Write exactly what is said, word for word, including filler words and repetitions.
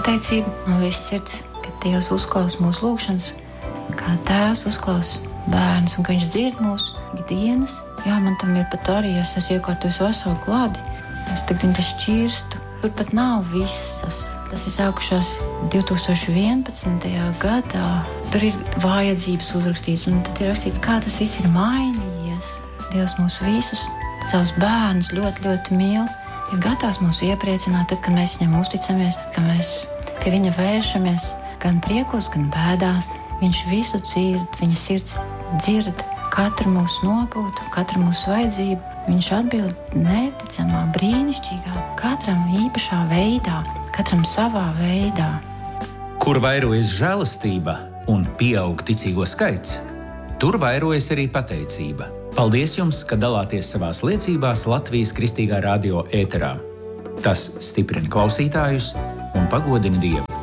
pateicība no visas sirds, ka Dievs uzklausa mūsu lūgšanas, kā Tēvs uzklausa bērnus un ka Viņš dzird mūsu ikdienas. Jā, man tam ir pat arī, ja es esmu iekārtojis veselu klādi. Es tagad viņu šķirstu. Tur pat nav visas. Tas ir sākušās divi tūkstoši vienpadsmitajā gadā. Tur ir vajadzības uzrakstīts, un tad ir rakstīts, kā tas viss ir mainījies. Dievs mūs visus, savus bērnus ļoti, ļoti mīl. Ir gatavs mūs iepriecināt, tad, kad mēs viņam uzticamies, tad, kad mēs pie viņa vēršamies, gan priekos, gan bēdās. Viņš visu dzird, viņa sirds dzird katru mūsu nopūtu, katru mūsu vajadzību. Viņš atbild neticamā, brīnišķīgā, katram īpašā veidā, katram savā veidā. Kur vairojas žēlastība un pieaug ticīgo skaits, tur vairojas arī pateicība. Paldies jums, ka dalāties savās liecībās Latvijas Kristīgā radio ēterā. Tas stiprina klausītājus un pagodina Dievu.